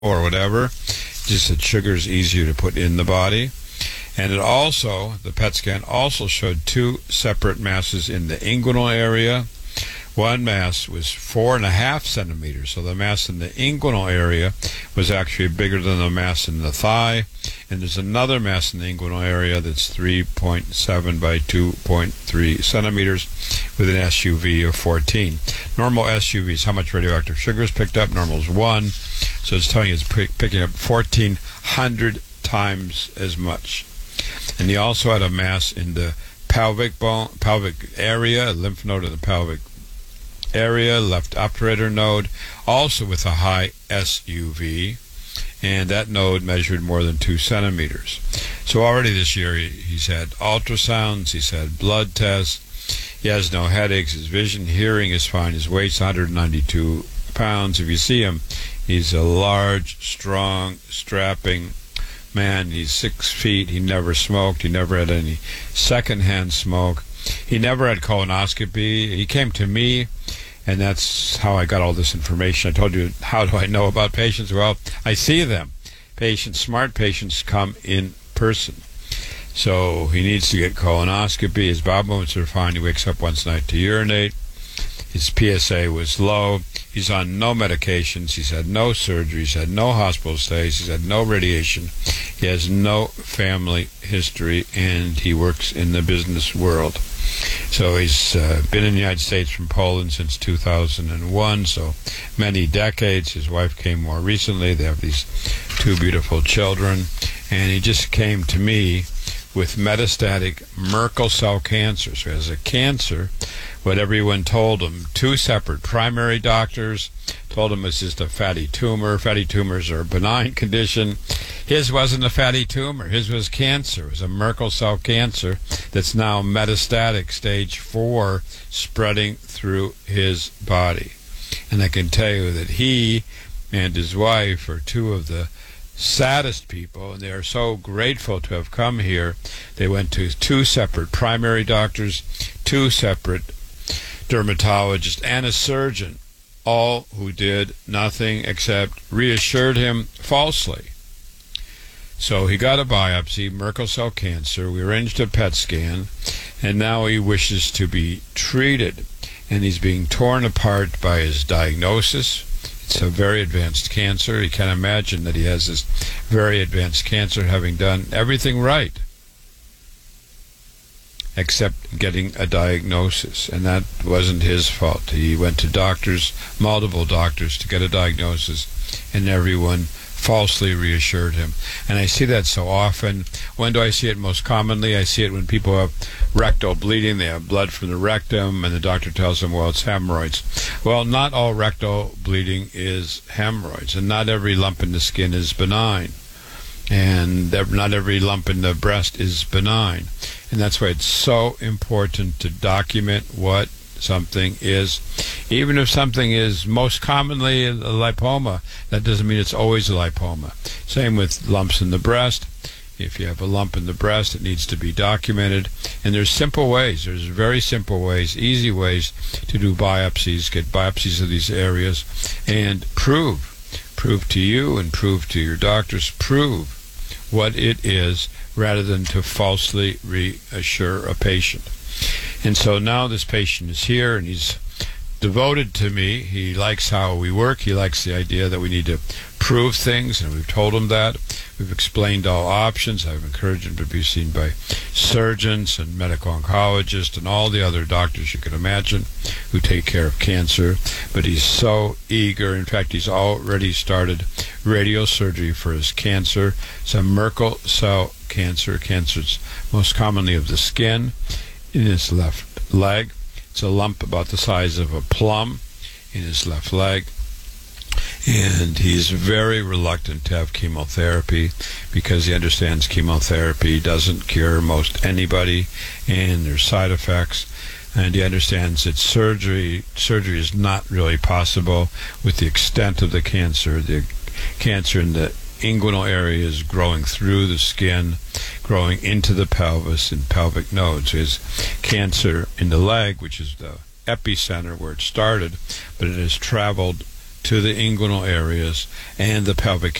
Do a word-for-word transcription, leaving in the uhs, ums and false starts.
or whatever. Just that sugar is easier to put in the body. And it also, the P E T scan also showed two separate masses in the inguinal area. One mass was four and a half centimeters, so the mass in the inguinal area was actually bigger than the mass in the thigh. And there's another mass in the inguinal area that's three point seven by two point three centimeters with an S U V of fourteen. Normal S U V is how much radioactive sugar is picked up. Normal is one, so it's telling you it's pick, picking up fourteen hundred times as much. And he also had a mass in the pelvic bone, pelvic area, a lymph node in the pelvic area, left obturator node, also with a high S U V, and that node measured more than two centimeters. So already this year he, he's had ultrasounds, he's had blood tests, he has no headaches, his vision, hearing is fine, his weight's one hundred ninety-two pounds. If you see him, he's a large, strong, strapping man. He's six feet, he never smoked, he never had any secondhand smoke, he never had colonoscopy. He came to me, and that's how I got all this information. I told you, how do I know about patients? Well, I see them. Patients, smart patients, come in person. So he needs to get colonoscopy. His bowel movements are fine. He wakes up once a night to urinate. His P S A was low. He's on no medications. He's had no surgery. He's had no hospital stays. He's had no radiation. He has no family history, and he works in the business world. So he's uh, been in the United States from Poland since two thousand one, so many decades. His wife came more recently. They have these two beautiful children. And he just came to me with metastatic Merkel cell cancer. So he has a cancer. What everyone told him, two separate primary doctors told him it's just a fatty tumor. Fatty tumors are a benign condition. His wasn't a fatty tumor. His was cancer. It was a Merkel cell cancer that's now metastatic, stage four, spreading through his body. And I can tell you that he and his wife are two of the saddest people, and they are so grateful to have come here. They went to two separate primary doctors, two separate dermatologists, and a surgeon, all who did nothing except reassured him falsely. So he got a biopsy, Merkel cell cancer. We arranged a P E T scan, and now he wishes to be treated. And he's being torn apart by his diagnosis. It's a very advanced cancer. He can't imagine that he has this very advanced cancer, having done everything right except getting a diagnosis. And that wasn't his fault. He went to doctors, multiple doctors, to get a diagnosis, and everyone falsely reassured him. And I see that so often. When do I see it most commonly? I see it when people have rectal bleeding. They have blood from the rectum, and the doctor tells them, well, it's hemorrhoids. Well, not all rectal bleeding is hemorrhoids, and not every lump in the skin is benign, and not every lump in the breast is benign. And that's why it's so important to document what something is. Even if something is most commonly a lipoma, that doesn't mean it's always a lipoma. Same with lumps in the breast. If you have a lump in the breast, it needs to be documented. And there's simple ways, there's very simple ways, easy ways to do biopsies, get biopsies of these areas, and prove, prove to you and prove to your doctors, prove what it is, rather than to falsely reassure a patient. And so now this patient is here, and he's devoted to me. He likes how we work. He likes the idea that we need to prove things, and we've told him that. We've explained all options. I've encouraged him to be seen by surgeons and medical oncologists and all the other doctors you can imagine who take care of cancer. But he's so eager. In fact, he's already started radiosurgery for his cancer. It's a Merkel cell cancer. Cancer is most commonly of the skin, in his left leg. It's a lump about the size of a plum in his left leg. And he's very reluctant to have chemotherapy because he understands chemotherapy doesn't cure most anybody, and there's side effects. And he understands that surgery surgery is not really possible with the extent of the cancer. The cancer in the inguinal area is growing through the skin, growing into the pelvis and pelvic nodes. His cancer in the leg, which is the epicenter where it started, but it has traveled to the inguinal areas and the pelvic